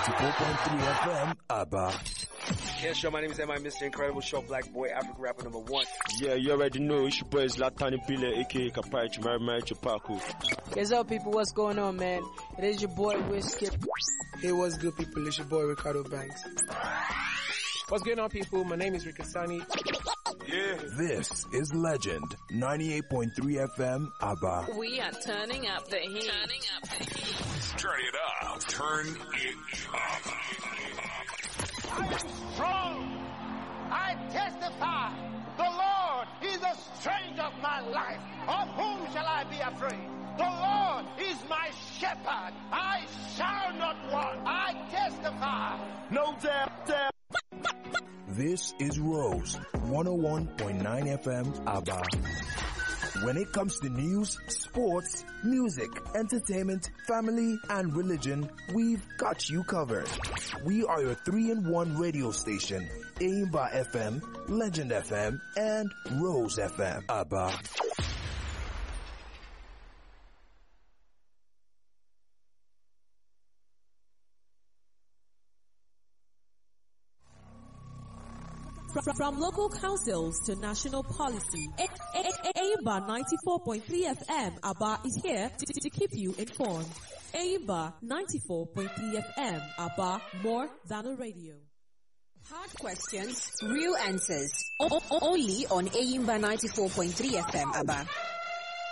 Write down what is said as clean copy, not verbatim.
94.3 FM, Abba. Yeah, sure. My name is M.I. Mr. Incredible Show, Black Boy, African rapper #1. Yeah, you already know. It's your boy Zlatan Ibile, aka Kapai Chimari Chupaku. What's up, people? What's going on, man? It is your boy Whiskey. Hey, what's good, people? It's your boy Ricardo Banks. What's going on, people? My name is Rikasani. Yeah. This is Legend 98.3 FM, Abba. We are turning up the heat. Turn it up. Turn it up. I am strong. I testify. The Lord is the strength of my life. Of whom shall I be afraid? The Lord is my shepherd. I shall not want. I testify. No doubt. This is Rose 101.9 FM, Abba. When it comes to news, sports, music, entertainment, family, and religion, we've got you covered. We are your 3-in-1 radio station. Aimba FM, Legend FM, and Rose FM, Abba. From local councils to national policy, Aimba 94.3 FM Abba is here to keep you informed. Aimba 94.3 FM Abba, more than a radio. Hard questions, real answers. Only on Aimba 94.3 FM Abba.